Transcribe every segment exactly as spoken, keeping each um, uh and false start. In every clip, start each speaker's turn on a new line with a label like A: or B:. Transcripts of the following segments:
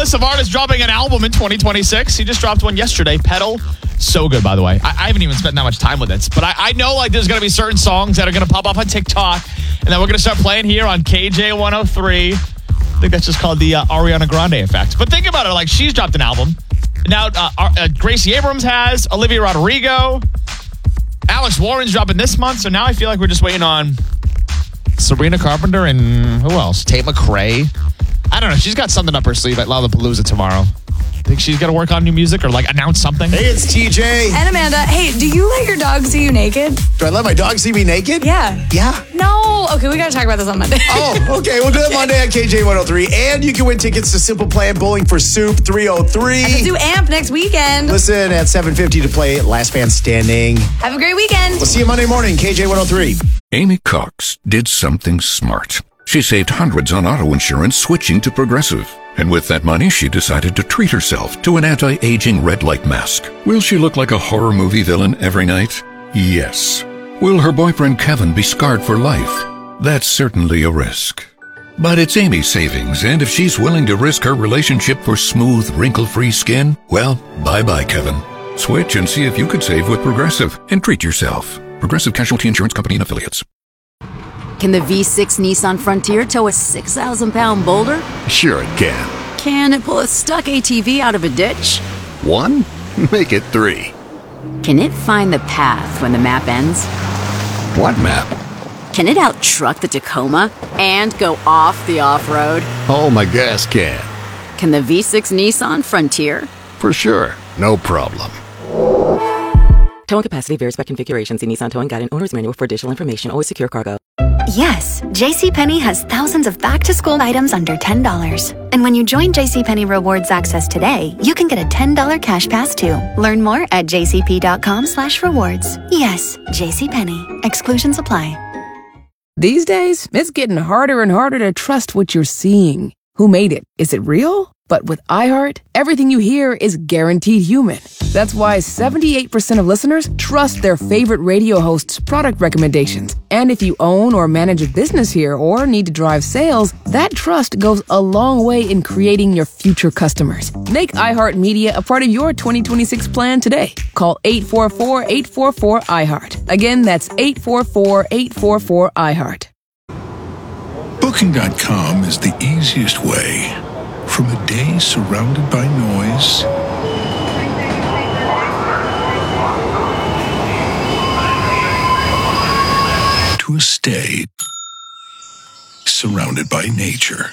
A: list of artists dropping an album in twenty twenty-six. He just dropped one yesterday, Pedal. So good, by the way. I, I haven't even spent that much time with it. But I, I know like there's going to be certain songs that are going to pop up on TikTok and that we're going to start playing here on K J one oh three. I think that's just called the uh, Ariana Grande effect. But think about it. Like, she's dropped an album. Now, uh, uh, Gracie Abrams has, Olivia Rodrigo, Alex Warren's dropping this month. So now I feel like we're just waiting on Sabrina Carpenter and who else? Tate McRae. I don't know. She's got something up her sleeve at Lollapalooza tomorrow. Think she's got to work on new music or like announce something?
B: Hey, it's T J.
C: And Amanda. Hey, do you let your dog see you naked?
B: Do I let my dog see me naked?
C: Yeah.
B: Yeah?
C: No. Okay, we got to talk about this on Monday.
B: Oh, okay. We'll do it Monday at K J one oh three. And you can win tickets to Simple Plan Bowling for Soup three oh three.
C: And the Zoo Amp next weekend.
B: Listen at seven fifty to play Last Man Standing.
C: Have a great weekend.
B: We'll see you Monday morning, K J one oh three.
D: Amy Cox did something smart. She saved hundreds on auto insurance switching to Progressive. And with that money, she decided to treat herself to an anti-aging red light mask. Will she look like a horror movie villain every night? Yes. Will her boyfriend Kevin be scarred for life? That's certainly a risk. But it's Amy's savings, and if she's willing to risk her relationship for smooth, wrinkle-free skin, well, bye-bye, Kevin. Switch and see if you could save with Progressive and treat yourself. Progressive Casualty Insurance Company and Affiliates.
E: Can the V six Nissan Frontier tow a six thousand pound boulder?
F: Sure it can.
E: Can it pull a stuck A T V out of a ditch?
F: One? Make it three.
E: Can it find the path when the map ends?
F: What map?
E: Can it out-truck the Tacoma and go off the off-road?
F: Oh, my gas can.
E: Can the V six Nissan Frontier?
F: For sure. No problem.
G: Towing capacity varies by configuration. See Nissan Towing Guide and Owner's Manual for additional information. Always secure cargo.
H: Yes, JCPenney has thousands of back-to-school items under ten dollars. And when you join JCPenney Rewards Access today, you can get a ten dollars cash pass too. Learn more at jcp.com slash rewards. Yes, JCPenney. Exclusions apply.
I: These days, it's getting harder and harder to trust what you're seeing. Who made it? Is it real? But with iHeart, everything you hear is guaranteed human. That's why seventy-eight percent of listeners trust their favorite radio hosts' product recommendations. And if you own or manage a business here or need to drive sales, that trust goes a long way in creating your future customers. Make iHeartMedia a part of your twenty twenty-six plan today. Call eight four four, eight four four, iHeart. Again, that's eight four four, eight four four, iHeart.
J: Booking dot com is the easiest way. From a day surrounded by noise to a stay surrounded by nature.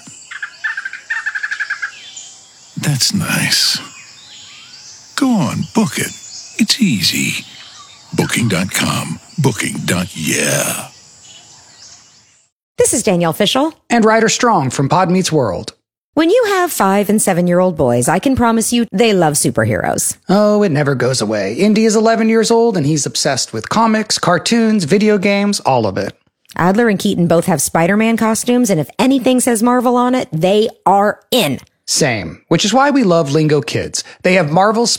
J: That's nice. Go on, book it. It's easy. Booking dot com. Booking. Yeah.
K: This is Danielle Fishel.
L: And Ryder Strong from Pod Meets World.
K: When you have five and seven-year-old boys, I can promise you they love superheroes.
L: Oh, it never goes away. Indy is eleven years old, and he's obsessed with comics, cartoons, video games, all of it.
K: Adler and Keaton both have Spider-Man costumes, and if anything says Marvel on it, they are in.
L: Same, which is why we love Lingo Kids. They have Marvel's